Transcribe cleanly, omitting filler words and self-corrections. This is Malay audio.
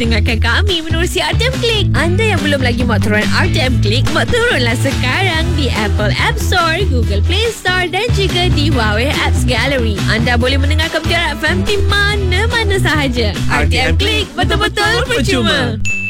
dengarkan kami menerusi RTM Klik. Anda yang belum lagi muat turun RTM Klik, muat turunlah sekarang di Apple App Store, Google Play Store dan juga di Huawei Apps Gallery. Anda boleh mendengarkan Mutiara FM di mana-mana sahaja. RTM Klik, betul-betul percuma.